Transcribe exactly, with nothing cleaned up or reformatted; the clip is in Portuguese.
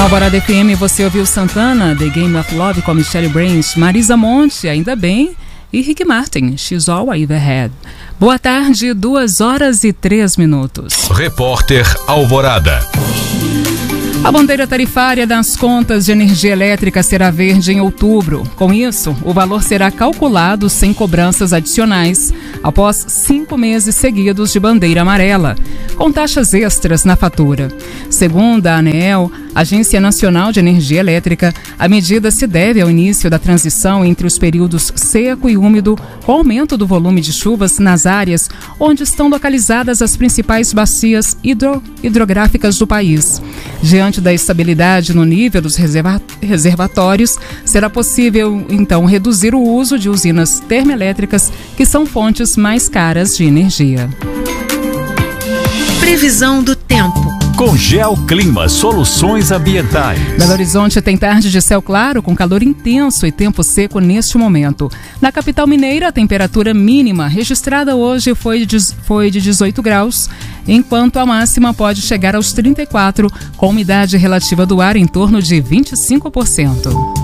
Na Alvorada F M você ouviu Santana, The Game of Love com Michelle Branch, Marisa Monte, Ainda Bem, e Rick Martin, She's All I Ever Had. Boa tarde, duas horas e três minutos. Repórter Alvorada. A bandeira tarifária das contas de energia elétrica será verde em outubro. Com isso, o valor será calculado sem cobranças adicionais após cinco meses seguidos de bandeira amarela, com taxas extras na fatura. Segundo a ANEEL, Agência Nacional de Energia Elétrica, a medida se deve ao início da transição entre os períodos seco e úmido, com aumento do volume de chuvas nas áreas onde estão localizadas as principais bacias hidro, hidrográficas do país. Diante da estabilidade no nível dos reserva, reservatórios, será possível, então, reduzir o uso de usinas termoelétricas, que são fontes mais caras de energia. Previsão do tempo. Com Geoclima Soluções Ambientais. Belo Horizonte tem tarde de céu claro, com calor intenso e tempo seco neste momento. Na capital mineira, a temperatura mínima registrada hoje foi de, foi de dezoito graus, enquanto a máxima pode chegar aos trinta e quatro, com umidade relativa do ar em torno de vinte e cinco por cento.